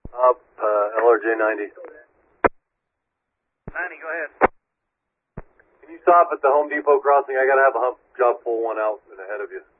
LRJ 90. 90, go ahead. Can you stop at the Home Depot crossing? I gotta have a hump job pull one out and ahead of you.